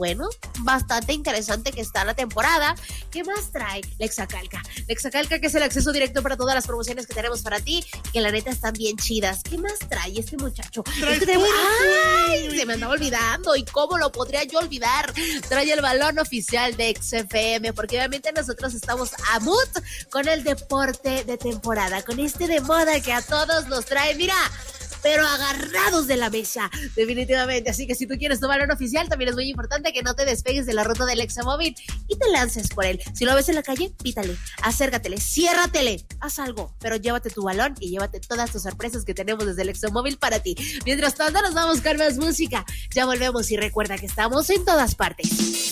bueno, bastante interesante que está la temporada. ¿Qué más trae Lexacalca? Lexacalca, que es el acceso directo para todas las promociones que tenemos para ti, que la neta están bien chidas. ¿Qué más trae este muchacho? ¡Ay! Se me andaba olvidando. ¿Y cómo lo podría yo olvidar? Trae el balón oficial de XFM, porque obviamente nosotros estamos a mood con el deporte de temporada, con este de moda que a todos nos trae, mira, pero agarrados de la mesa, definitivamente. Así que si tú quieres tu balón oficial, también es muy importante que no te despegues de la ruta del Examóvil y te lances por él. Si lo ves en la calle, pítale, acércatele, ciérratele, haz algo, pero llévate tu balón y llévate todas tus sorpresas que tenemos desde el Examóvil para ti. Mientras tanto, nos vamos con más música. Ya volvemos y recuerda que estamos en todas partes.